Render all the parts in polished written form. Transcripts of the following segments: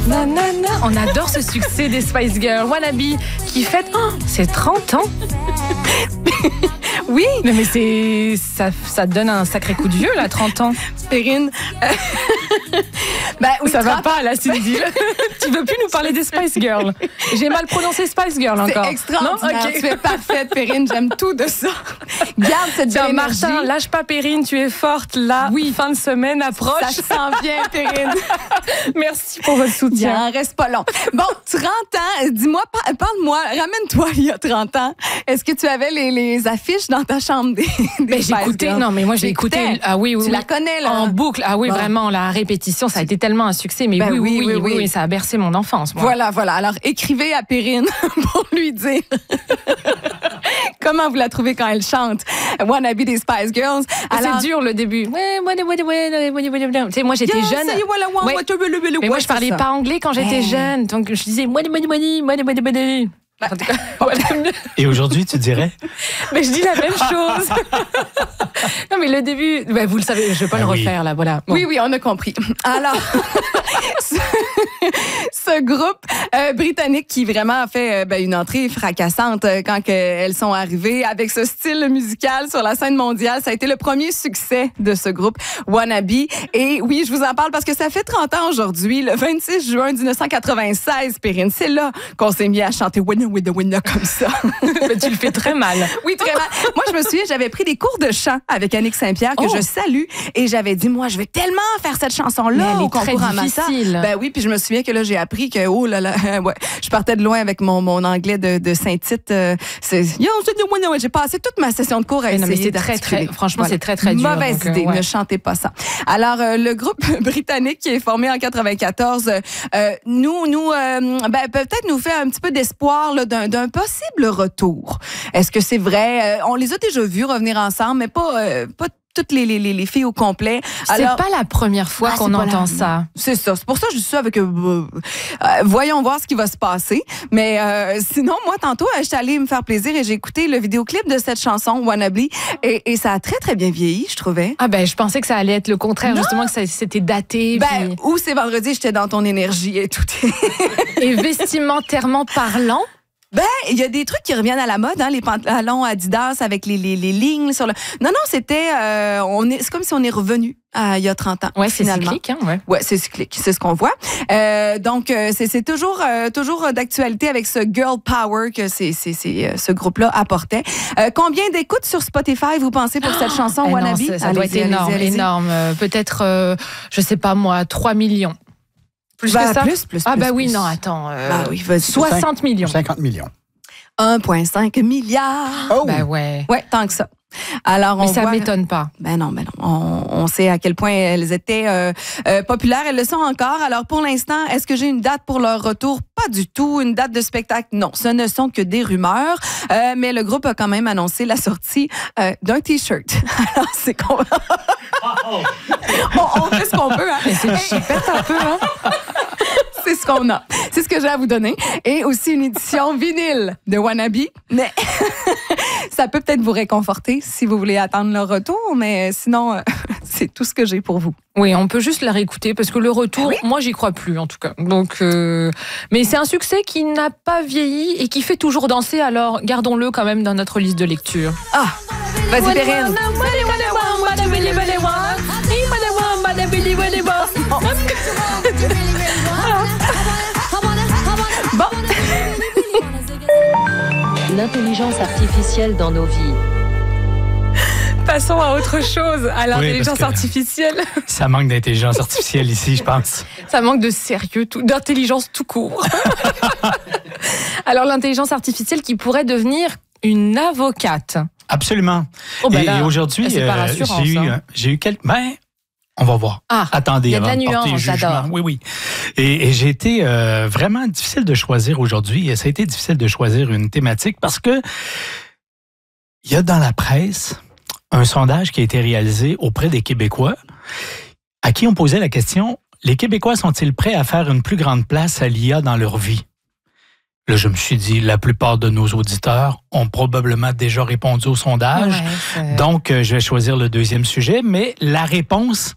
Nanana. On adore ce succès des Spice Girls. Wannabe qui fête ses 30 ans. Oui. Mais ça donne un sacré coup de vieux, là, 30 ans. Perrine. Oui, ça va pas, là, Cindy. Tu veux plus nous parler des Spice Girls. J'ai mal prononcé Spice Girl encore. C'est extraordinaire. Non? Okay. Tu es parfaite, Perrine. J'aime tout de ça. Garde cette belle énergie. Martin, lâche pas, Perrine. Tu es forte. La fin de semaine approche. Ça s'en vient, Perrine. Merci pour votre soutien. Il en reste pas long. Bon, 30 ans. Dis-moi, parle-moi. Ramène-toi il y a 30 ans. Est-ce que tu avais les affiches dans ta chambre des j'ai écouté. Non, mais moi, j'ai écouté. Ah oui. Tu la connais, là? En boucle. Ah oui, vraiment. La répétition, ça a été tellement un succès. Mais oui, ça a bercé mon enfance. Moi. Voilà. Alors, écrivez à Perrine pour lui dire comment vous la trouvez quand elle chante Wannabe des Spice Girls. Alors, c'est dur le début. Tu sais, moi j'étais jeune. Mais moi je parlais pas anglais quand j'étais jeune, donc je disais Et aujourd'hui, tu dirais? Mais je dis la même chose. Non, mais le début, vous le savez, je vais pas le refaire là, voilà. Bon. Oui, on a compris. Alors, ce groupe britannique qui vraiment a fait une entrée fracassante quand elles sont arrivées avec ce style musical sur la scène mondiale, ça a été le premier succès de ce groupe Wannabe. Et oui, je vous en parle parce que ça fait 30 ans aujourd'hui, le 26 juin 1996, Perrine. C'est là qu'on s'est mis à chanter Winna comme ça. Mais tu le fais très mal. Oui, très mal. Moi, je me souviens, j'avais pris des cours de chant avec Annick Saint-Pierre que je salue et j'avais dit, moi, je vais tellement faire cette chanson-là au concours Amasa. Oui, puis je me souviens que là, j'ai appris que, je partais de loin avec mon anglais de Saint-Tite. J'ai passé toute ma session de cours à essayer d'articuler. Franchement, c'est très, très dur. Mauvaise idée, ne chantez pas ça. Alors, le groupe britannique qui est formé en 94, peut-être nous fait un petit peu d'espoir là, d'un possible retour. Est-ce que c'est vrai? On les a déjà vus revenir ensemble, mais pas toutes les filles au complet. C'est pas la première fois qu'on entend ça. C'est ça. C'est pour ça que je dis ça avec... voyons voir ce qui va se passer. Mais sinon, moi, tantôt, j'étais allée me faire plaisir et j'ai écouté le vidéoclip de cette chanson, Wannabe, et ça a très, très bien vieilli, je trouvais. Je pensais que ça allait être le contraire, justement, que c'était daté. Ou c'est vendredi, j'étais dans ton énergie et tout. Et vestimentairement parlant, il y a des trucs qui reviennent à la mode, les pantalons Adidas avec les lignes sur le... Non, c'est comme si on est revenu il y a 30 ans. Ouais, c'est cyclique, Ouais, c'est cyclique, c'est ce qu'on voit. Donc, c'est toujours d'actualité avec ce girl power que ce groupe-là apportait. Combien d'écoutes sur Spotify, vous pensez, pour cette chanson Wannabe? Ça doit être énorme. Peut-être, je sais pas moi, 3 millions. Plus que ça? Plus. Non, attends. 60 millions. 50 millions. 1,5 milliard. Oh! Ouais, tant que ça. Alors, mais ça m'étonne pas. Non. On sait à quel point elles étaient populaires. Elles le sont encore. Alors, pour l'instant, est-ce que j'ai une date pour leur retour? Pas du tout. Une date de spectacle? Non. Ce ne sont que des rumeurs. Mais le groupe a quand même annoncé la sortie d'un T-shirt. Alors, c'est qu'on... on fait ce qu'on peut. C'est chipette un peu, C'est ce qu'on a. C'est ce que j'ai à vous donner. Et aussi une édition vinyle de Wannabe. Mais ça peut peut-être vous réconforter si vous voulez attendre leur retour. Mais sinon, c'est tout ce que j'ai pour vous. Oui, on peut juste la réécouter parce que le retour, moi, j'y crois plus en tout cas. Donc, mais c'est un succès qui n'a pas vieilli et qui fait toujours danser. Alors, gardons-le quand même dans notre liste de lecture. Vas-y, Perrine. Bon. L'intelligence artificielle dans nos vies. Passons à autre chose, à l'intelligence artificielle. Ça manque d'intelligence artificielle ici, je pense. Ça manque de sérieux, d'intelligence tout court. Alors, l'intelligence artificielle qui pourrait devenir une avocate. Absolument. Et aujourd'hui, j'ai eu quelques... on va voir. Attendez, il y a de la nuance, j'adore. Oui. Et j'ai été vraiment difficile de choisir aujourd'hui. Ça a été difficile de choisir une thématique parce que il y a dans la presse un sondage qui a été réalisé auprès des Québécois à qui on posait la question, les Québécois sont-ils prêts à faire une plus grande place à l'IA dans leur vie? Là, je me suis dit, la plupart de nos auditeurs ont probablement déjà répondu au sondage. Donc, je vais choisir le deuxième sujet. Mais la réponse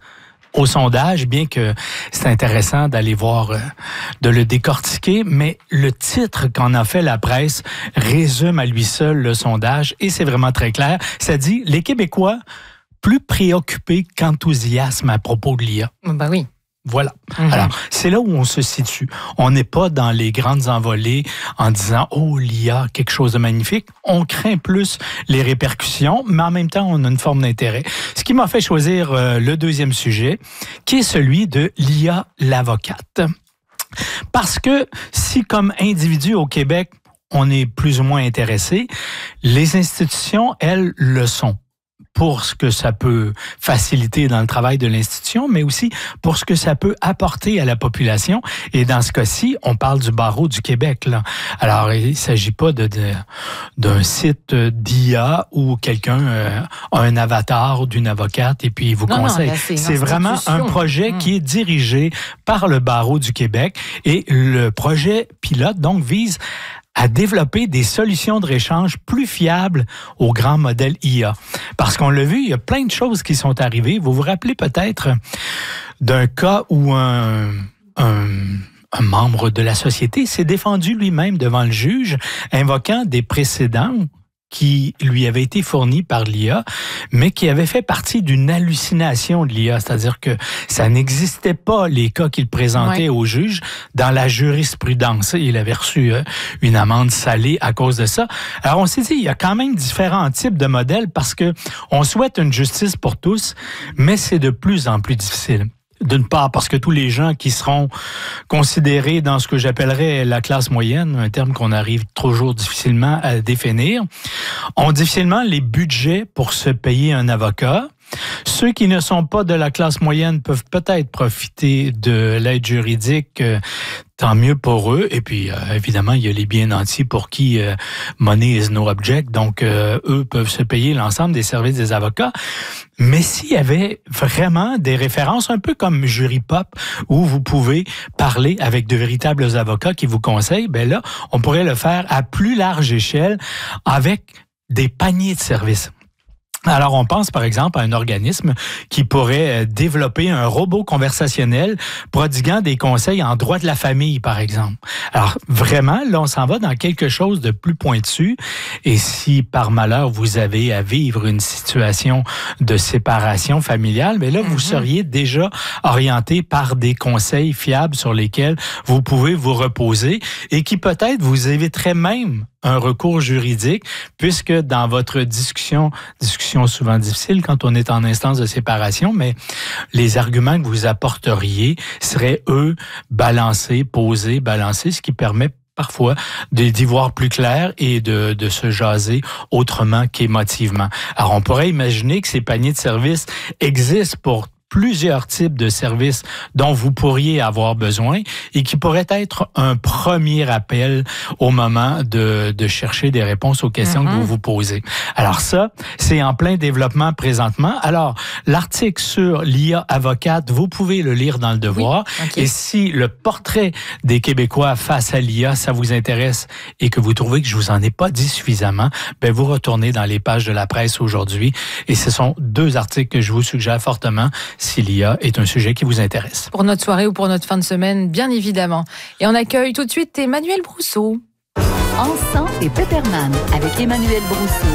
au sondage, bien que c'est intéressant d'aller voir, de le décortiquer, mais le titre qu'en a fait la presse résume à lui seul le sondage et c'est vraiment très clair. Ça dit « Les Québécois plus préoccupés qu'enthousiasme à propos de l'IA ». Ben oui. Voilà. Alors, c'est là où on se situe. On n'est pas dans les grandes envolées en disant « Oh, l'IA, quelque chose de magnifique ». On craint plus les répercussions, mais en même temps, on a une forme d'intérêt. Ce qui m'a fait choisir le deuxième sujet, qui est celui de l'IA l'avocate. Parce que si, comme individu au Québec, on est plus ou moins intéressé, les institutions, elles, le sont. Pour ce que ça peut faciliter dans le travail de l'institution, mais aussi pour ce que ça peut apporter à la population. Et dans ce cas-ci, on parle du barreau du Québec, là. Alors, il ne s'agit pas d'un site d'IA où quelqu'un a un avatar d'une avocate et puis il vous conseille. Non, c'est vraiment un projet qui est dirigé par le barreau du Québec et le projet pilote, donc, vise à développer des solutions de réchange plus fiables aux grands modèles IA. Parce qu'on l'a vu, il y a plein de choses qui sont arrivées. Vous vous rappelez peut-être d'un cas où un membre de la société s'est défendu lui-même devant le juge, invoquant des précédents qui lui avaient été fournis par l'IA, mais qui avaient fait partie d'une hallucination de l'IA, c'est-à-dire que ça n'existait pas, les cas qu'il présentait au juge, dans la jurisprudence. Il avait reçu une amende salée à cause de ça. Alors, on s'est dit, il y a quand même différents types de modèles parce que on souhaite une justice pour tous, mais c'est de plus en plus difficile. D'une part, parce que tous les gens qui seront considérés dans ce que j'appellerais la classe moyenne, un terme qu'on arrive toujours difficilement à définir, ont difficilement les budgets pour se payer un avocat. Ceux qui ne sont pas de la classe moyenne peuvent peut-être profiter de l'aide juridique, tant mieux pour eux. Et puis, évidemment, il y a les bien nantis pour qui money is no object. Donc, eux peuvent se payer l'ensemble des services des avocats. Mais s'il y avait vraiment des références, un peu comme Juripop, où vous pouvez parler avec de véritables avocats qui vous conseillent, ben là, on pourrait le faire à plus large échelle avec des paniers de services. Alors, on pense par exemple à un organisme qui pourrait développer un robot conversationnel prodiguant des conseils en droit de la famille, par exemple. Alors, vraiment, là, on s'en va dans quelque chose de plus pointu. Et si, par malheur, vous avez à vivre une situation de séparation familiale, mais là, vous seriez déjà orienté par des conseils fiables sur lesquels vous pouvez vous reposer et qui peut-être vous éviteraient même un recours juridique, puisque dans votre discussion souvent difficile quand on est en instance de séparation, mais les arguments que vous apporteriez seraient, eux, posés, balancés, ce qui permet parfois d'y voir plus clair et de se jaser autrement qu'émotivement. Alors, on pourrait imaginer que ces paniers de services existent pour plusieurs types de services dont vous pourriez avoir besoin et qui pourraient être un premier appel au moment de chercher des réponses aux questions que vous vous posez. Alors ça, c'est en plein développement présentement. Alors, l'article sur l'IA avocate, vous pouvez le lire dans Le Devoir. Oui, okay. Et si le portrait des Québécois face à l'IA, ça vous intéresse et que vous trouvez que je vous en ai pas dit suffisamment, ben vous retournez dans les pages de la presse aujourd'hui et ce sont 2 articles que je vous suggère fortement si l'IA est un sujet qui vous intéresse. Pour notre soirée ou pour notre fin de semaine, bien évidemment. Et on accueille tout de suite Emmanuel Brousseau. Encens et Pepperman avec Emmanuel Brousseau.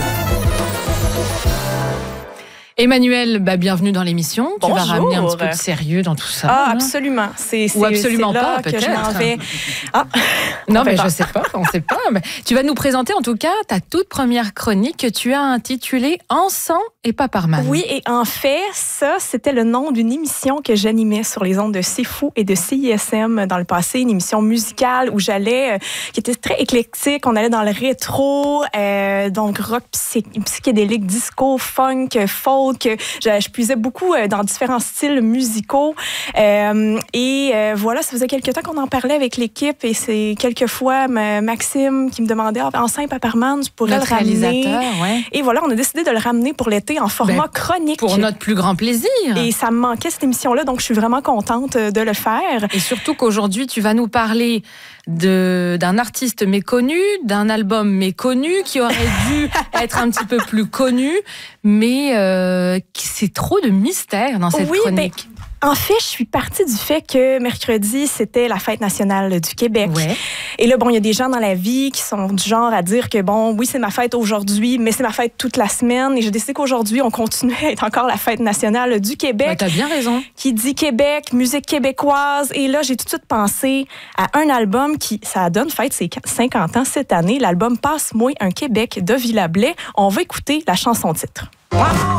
Emmanuel, bienvenue dans l'émission. Bonjour. Tu vas ramener un petit peu de sérieux dans tout ça. Ah, absolument. Ou absolument là pas, que peut-être. Je m'en vais. Ah. Non, mais je sais pas, on sait pas. Mais tu vas nous présenter en tout cas ta toute première chronique que tu as intitulée Encens et Pepperman. Oui, et en fait, ça, c'était le nom d'une émission que j'animais sur les ondes de C'est Fou et de CISM dans le passé, une émission musicale où j'allais, qui était très éclectique. On allait dans le rétro, donc rock psychédélique, disco, funk, folk. Je puisais beaucoup dans différents styles musicaux. Voilà, ça faisait quelques temps qu'on en parlait avec l'équipe et c'est quelquefois Maxime qui me demandait Encens et Pepperman, tu pourrais notre le ramener. Ouais. Et voilà, on a décidé de le ramener pour l'été en format chronique. Pour notre plus grand plaisir. Et ça me manquait cette émission-là, donc je suis vraiment contente de le faire. Et surtout qu'aujourd'hui, tu vas nous parler d'un artiste méconnu, d'un album méconnu qui aurait dû être un petit peu plus connu, mais c'est trop de mystère dans cette chronique. En fait, je suis partie du fait que mercredi, c'était la fête nationale du Québec. Ouais. Et là, bon, il y a des gens dans la vie qui sont du genre à dire que, bon, oui, c'est ma fête aujourd'hui, mais c'est ma fête toute la semaine. Et j'ai décidé qu'aujourd'hui, on continue à être encore la fête nationale du Québec. Ouais, t'as bien raison. Qui dit Québec, musique québécoise. Et là, j'ai tout de suite pensé à un album qui, ça donne fête ses 50 ans cette année. L'album Passe-moi un Québec de Villablais. On va écouter la chanson titre.